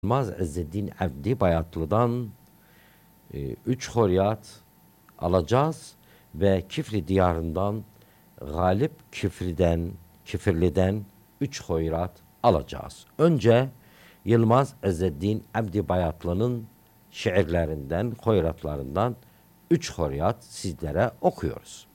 Yılmaz İzzeddin Abdi Bayatlı'dan 3 horyat alacağız ve Kifli diyarından Galip Kifirli'den 3 hoyrat alacağız. Önce Yılmaz İzzeddin Abdi Bayatlı'nın şiirlerinden, hoyratlarından 3 horyat sizlere okuyoruz.